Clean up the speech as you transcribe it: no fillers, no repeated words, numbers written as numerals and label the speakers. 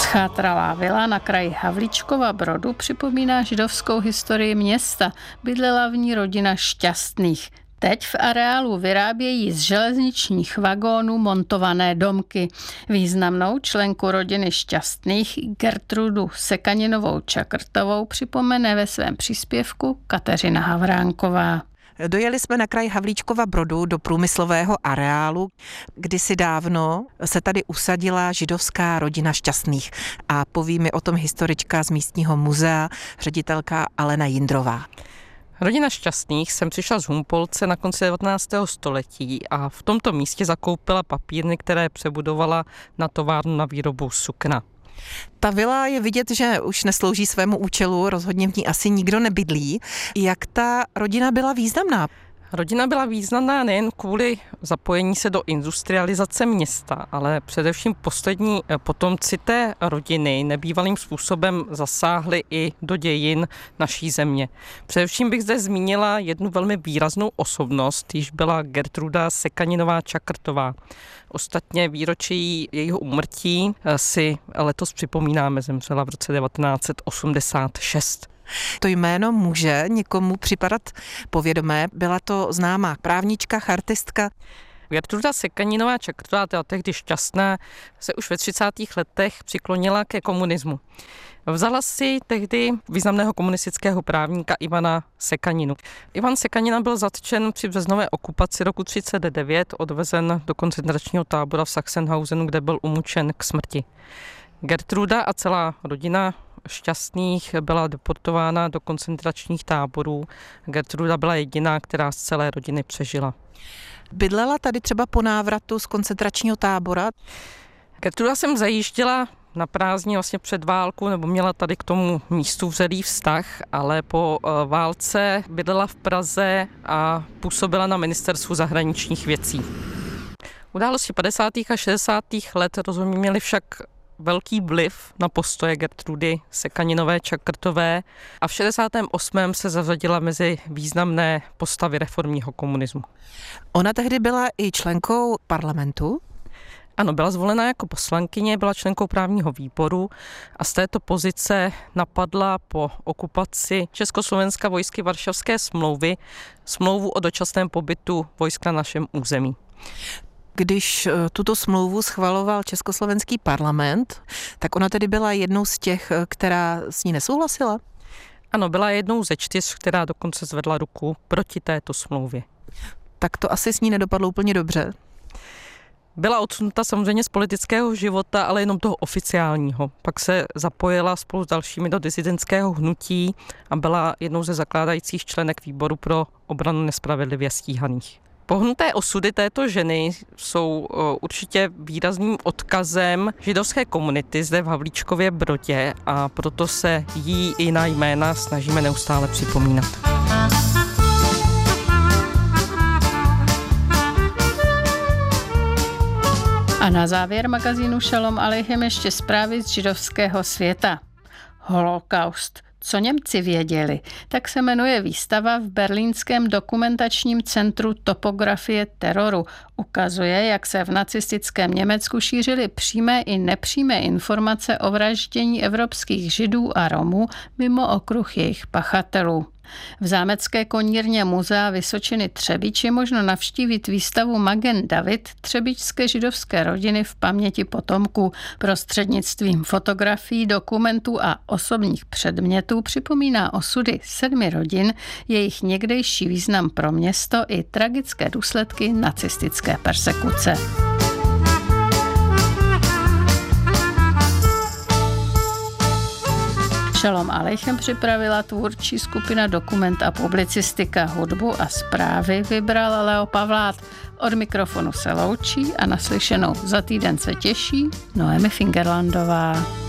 Speaker 1: Schátralá vila na kraji Havlíčkova Brodu připomíná židovskou historii města. Bydlela v ní rodina Šťastných. Teď v areálu vyrábějí z železničních vagónů montované domky. Významnou členku rodiny Šťastných Gertrudu Sekaninovou Čakrtovou připomene ve svém příspěvku Kateřina Havránková.
Speaker 2: Dojeli jsme na kraj Havlíčkova Brodu do průmyslového areálu. Kdysi dávno se tady usadila židovská rodina Šťastných a poví mi o tom historička z místního muzea, ředitelka Alena Jindrová.
Speaker 3: Rodina Šťastných sem přišla z Humpolce na konci 19. století a v tomto místě zakoupila papírny, které přebudovala na továrnu na výrobu sukna.
Speaker 2: Ta vila je vidět, že už neslouží svému účelu, rozhodně v ní asi nikdo nebydlí. Jak ta rodina byla významná?
Speaker 3: Rodina byla významná nejen kvůli zapojení se do industrializace města, ale především poslední potomci té rodiny nebývalým způsobem zasáhli i do dějin naší země. Především bych zde zmínila jednu velmi výraznou osobnost, již byla Gertruda Sekaninová Čakrtová. Ostatně výročí jejího úmrtí si letos připomínáme, zemřela v roce 1986.
Speaker 2: To jméno může někomu připadat povědomé. Byla to známá právnička, chartistka.
Speaker 3: Gertruda Sekaninová Čakrtová, teda tehdy Šťastná, se už ve 30. letech přiklonila ke komunismu. Vzala si tehdy významného komunistického právníka Ivana Sekaninu. Ivan Sekanina byl zatčen při březnové okupaci roku 1939, odvezen do koncentračního tábora v Sachsenhausenu, kde byl umučen k smrti. Gertruda a celá rodina Šťastných byla deportována do koncentračních táborů. Gertruda byla jediná, která z celé rodiny přežila.
Speaker 2: Bydlela tady třeba po návratu z koncentračního tábora?
Speaker 3: Gertruda sem zajížděla na prázdně vlastně před válkou, nebo měla tady k tomu místu vřelý vztah, ale po válce bydlela v Praze a působila na ministerstvu zahraničních věcí. Události 50. a 60. let rozhodně měly však velký vliv na postoje Gertrudy Sekaninové Čakrtové a v 68. se zařadila mezi významné postavy reformního komunismu.
Speaker 2: Ona tehdy byla i členkou parlamentu?
Speaker 3: Ano, byla zvolena jako poslankyně, byla členkou právního výboru a z této pozice napadla po okupaci Československa vojsky Varšavské smlouvy smlouvu o dočasném pobytu vojsk na našem území.
Speaker 2: Když tuto smlouvu schvaloval československý parlament, tak ona tedy byla jednou z těch, která s ní nesouhlasila?
Speaker 3: Ano, byla jednou ze 4, která dokonce zvedla ruku proti této smlouvě.
Speaker 2: Tak to asi s ní nedopadlo úplně dobře.
Speaker 3: Byla odsunuta samozřejmě z politického života, ale jenom toho oficiálního. Pak se zapojila spolu s dalšími do disidentského hnutí a byla jednou ze zakládajících členek výboru pro obranu nespravedlivě stíhaných. Pohnuté osudy této ženy jsou určitě výrazným odkazem židovské komunity zde v Havlíčkově Brodě a proto se jí i na jména snažíme neustále připomínat.
Speaker 1: A na závěr magazínu Shalom Aleichem ještě zprávy z židovského světa. Holokaust. Co Němci věděli? Tak se jmenuje výstava v berlínském dokumentačním centru Topografie teroru. Ukazuje, jak se v nacistickém Německu šířily přímé i nepřímé informace o vraždění evropských Židů a Romů mimo okruh jejich pachatelů. V zámecké konírně muzea Vysočiny Třebíč je možno navštívit výstavu Magen David třebíčské židovské rodiny v paměti potomků. Prostřednictvím fotografií, dokumentů a osobních předmětů připomíná osudy 7 rodin, jejich někdejší význam pro město i tragické důsledky nacistické persekuce. Shalom Aleichem připravila tvůrčí skupina Dokument a publicistika. Hudbu a zprávy vybral Leo Pavlát. Od mikrofonu se loučí a naslyšenou za týden se těší Noemi Fingerlandová.